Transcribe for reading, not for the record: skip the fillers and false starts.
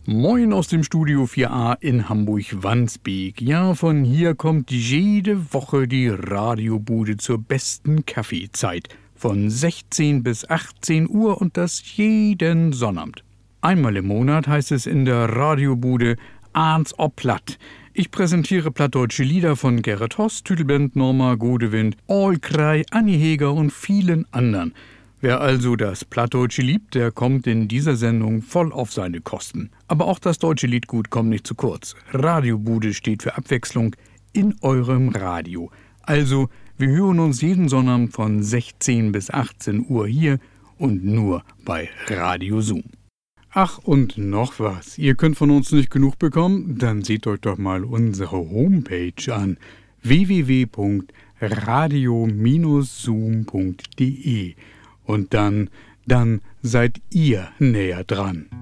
Moin aus dem Studio 4a in Hamburg-Wandsbek. Ja, von hier kommt jede Woche die Radiobude zur besten Kaffeezeit. Von 16 bis 18 Uhr und das jeden Sonnabend. Einmal im Monat heißt es in der Radiobude Ahns ob Platt. Ich präsentiere plattdeutsche Lieder von Gerrit Hoss, Tüdelband, Norma, Godewind, Allkrei, Anni Heger und vielen anderen. Wer also das Plattdeutsche liebt, der kommt in dieser Sendung voll auf seine Kosten. Aber auch das deutsche Liedgut kommt nicht zu kurz. Radiobude steht für Abwechslung in eurem Radio. Also, wir hören uns jeden Sonnabend von 16 bis 18 Uhr hier und nur bei Radio Zoom. Ach, und noch was. Ihr könnt von uns nicht genug bekommen? Dann seht euch doch mal unsere Homepage an. www.radio-zoom.de. Und dann seid ihr näher dran.